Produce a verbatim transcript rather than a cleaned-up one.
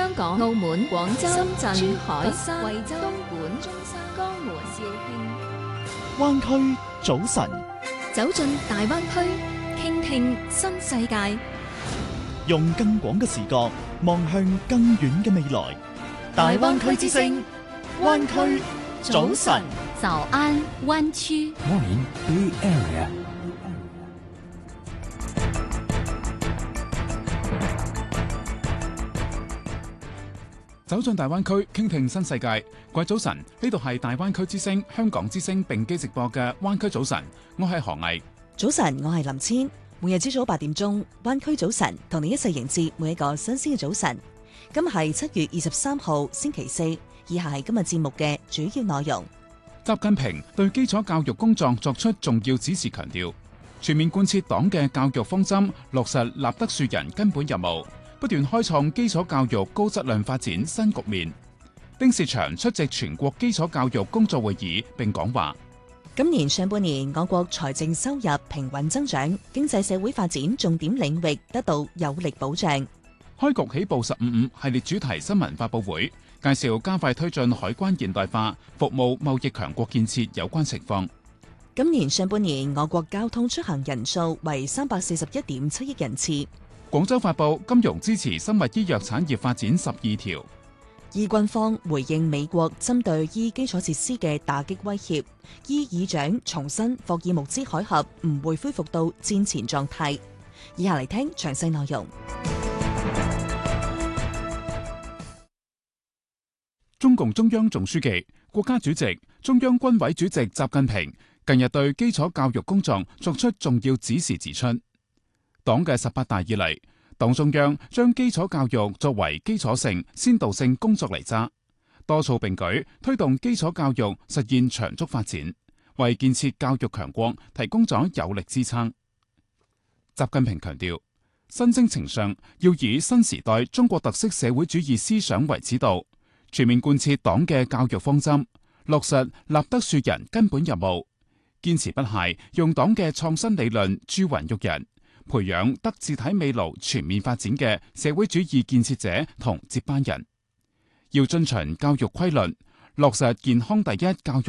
香港、澳門、廣州、深圳、珠海、 佛山、 惠州、東莞、中山、江門、肇慶。 灣區早晨， 走進大灣區，傾聽新世界。 用更廣嘅視角望向更遠嘅未來。大灣區之聲，灣區早晨。 早安灣區。 Morning Bay Area。走進大灣區，傾聽新世界。各位早晨，呢度係大灣區之聲、香港之聲並機直播嘅灣區早晨。我係何毅。 早晨，我係林千。每日朝早八點鐘，灣區早晨同你一齊迎接每一個新鮮嘅早晨。今日係七月二十三號星期四，以下係今日節目嘅主要內容。 習近平對基礎教育工作作出重要指示，強調全面貫徹黨嘅教育方針，落實立德樹人根本任務，不斷開創基礎教育高質量發展新局面。丁薛祥出席全國基礎教育工作會議並講話。 今年上半年，我國財政收入平穩增長，經濟社會發展重點領域得到有力保障。 開局起步十五五系列主題新聞發佈會，介紹加快推進海關現代化、服務貿易強國建設有關情況。 今年上半年，我國交通出行人數為三百四十一點七億人次。 廣州發佈金融支持生物醫藥產業發展十二條。 伊軍方回應美國針對伊基礎設施嘅打擊威脅，伊議長重申霍爾木茲海峽唔會恢復到戰前狀態。以下嚟聽詳細內容。 中共中央總書記、國家主席、中央軍委主席習近平近日對基礎教育工作作出重要指示，指出黨嘅十八大以嚟，黨中央將基礎教育作為基礎性、先導性工作嚟揸，多措並舉推動基礎教育實現長足發展，為建設教育強國提供咗有力支撐。習近平強調，新征程上要以新時代中國特色社會主義思想為指導，全面貫徹黨嘅教育方針，落實立德樹人根本任務，堅持不懈用黨嘅創新理論鑄魂育人，培養德智體美勞全面發展嘅社會主義建設者同接班人。要遵循教育規律，落實健康第一教育